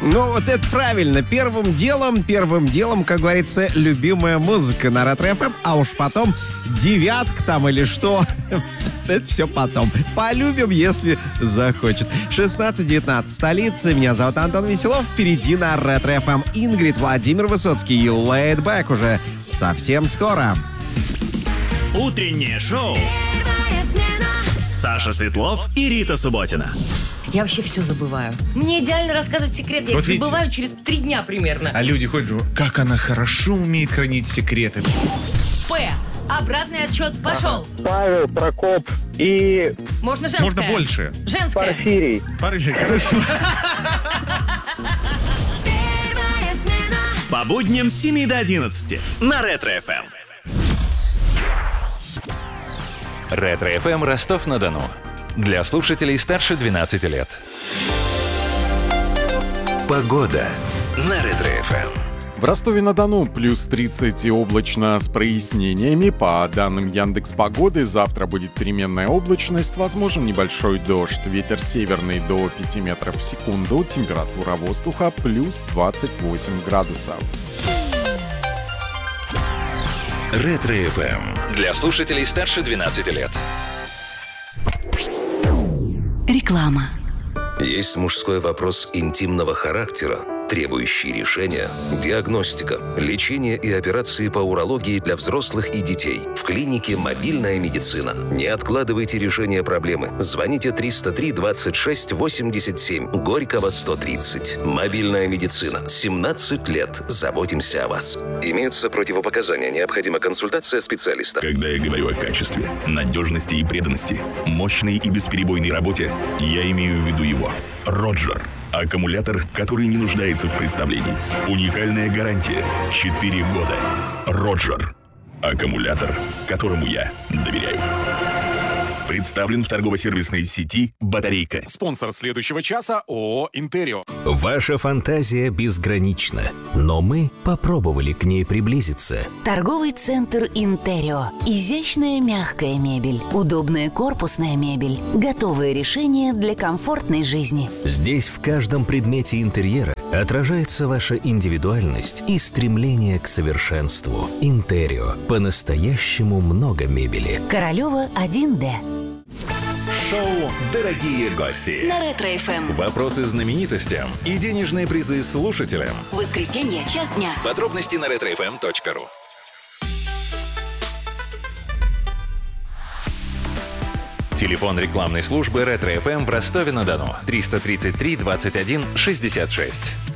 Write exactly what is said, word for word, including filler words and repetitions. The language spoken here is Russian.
Ну, вот это правильно. Первым делом, первым делом, как говорится, любимая музыка на Ретро-эф эм, а уж потом девятка там или что. Это все потом. Полюбим, если захочет. шестнадцать девятнадцать столица. Меня зовут Антон Веселов. Впереди на Ретро-эф эм Ингрид, Владимир Высоцкий и Laid Back уже совсем скоро. Утреннее шоу. Саша Светлов и Рита Субботина. Я вообще все забываю. Мне идеально рассказывать секреты. Я Вот их видите? забываю через три дня примерно. А люди ходят, как она хорошо умеет хранить секреты. П. Обратный отчет пошел. Павел, Прокоп и Можно женское? Можно больше. Женское. Порфирий. Порыжи, хорошо. По будням с семи до одиннадцати на Ретро-эф эм. Ретро-эф эм Ростов-на-Дону. Для слушателей старше двенадцати лет. Погода на Ретро-эф эм. В Ростове-на-Дону плюс тридцать и облачно с прояснениями. По данным Яндекс.Погоды, завтра будет переменная облачность, возможен небольшой дождь. Ветер северный до пяти метров в секунду. Температура воздуха плюс двадцать восемь градусов. Ретро-эф эм. Для слушателей старше двенадцати лет. Реклама. Есть мужской вопрос интимного характера, требующий решения, диагностика, лечение и операции по урологии для взрослых и детей. В клинике «Мобильная медицина». Не откладывайте решение проблемы. Звоните триста три двадцать шесть восемьдесят семь, Горького сто тридцать. «Мобильная медицина». семнадцать лет. Заботимся о вас. Имеются противопоказания. Необходима консультация специалиста. Когда я говорю о качестве, надежности и преданности, мощной и бесперебойной работе, я имею в виду его. Роджер. Аккумулятор, который не нуждается в представлении. Уникальная гарантия. четыре года. Роджер. Аккумулятор, которому я доверяю. Представлен в торгово-сервисной сети «Батарейка». Спонсор следующего часа ООО «Интерио». Ваша фантазия безгранична, но мы попробовали к ней приблизиться. Торговый центр «Интерио». Изящная мягкая мебель, удобная корпусная мебель, готовые решения для комфортной жизни. Здесь в каждом предмете интерьера отражается ваша индивидуальность и стремление к совершенству. «Интерио». По-настоящему много мебели. Королева один Д. Шоу «Дорогие гости». На Ретро-эф эм. Вопросы знаменитостям и денежные призы слушателям. Воскресенье, час дня. Подробности на ретро эф эм точка ру. Телефон рекламной службы Ретро-эф эм в Ростове-на-Дону триста тридцать три двадцать один шестьдесят шесть.